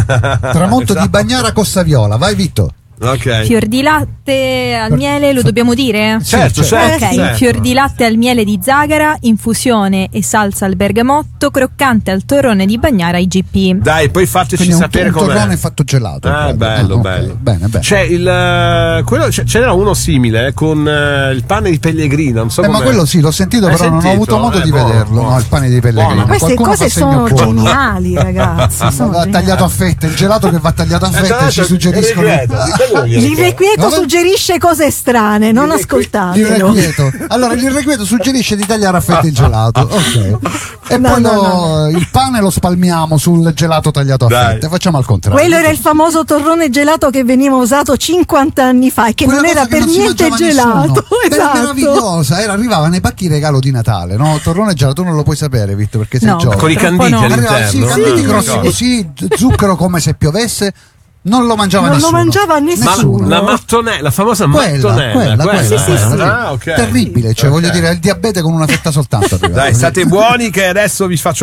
Tramonto di Bagnara Costa Viola, vai Vitto. Ok. Fior di latte al miele, lo dobbiamo dire? Certo, Ok, certo. fior di latte al miele di Zagara, infusione e salsa al bergamotto, croccante al torrone di Bagnara IGP. Dai, poi fateci Quindi sapere un com'è. torrone fatto gelato. Bello, ok. bello. Bene. C'è ce n'era uno simile con il pane di Pellegrino, non so Ma com'è. quello sì, l'ho sentito, Hai però non ho sentito? avuto modo di Buono, vederlo. buono. No, il pane di Pellegrino. Buono. Queste Qualcuno cose fa segno sono opposto. geniali, ragazzi. Sono Va tagliato a fette, il gelato che va tagliato a fette ci suggeriscono. L'irrequieto suggerisce cose strane, non ascoltatelo. L'irrequieto. Allora l'irrequieto suggerisce di tagliare a fette il gelato. Ok. E No, poi no. il pane lo spalmiamo sul gelato tagliato a Dai. fette. Facciamo al contrario. Quello era il famoso torrone gelato che veniva usato 50 anni fa e che Quella non cosa era che per non si niente mangiava gelato. nessuno. Era Esatto. meravigliosa, arrivava nei pacchi regalo di Natale, no? Torrone gelato, tu non lo puoi sapere, Vitto, perché sei No. giovane. Con i canditi no. Arrivava, sì, all'interno. canditi Mm. grossi così, zucchero come se piovesse. Non lo mangiava Non lo nessuno. mangiava nessuno. La mattonella, la famosa mattonella. Quella. Sì, sì, sì. Ah, ok. Terribile, cioè Ok. voglio dire, il diabete con una fetta soltanto. Dai, state buoni che adesso vi faccio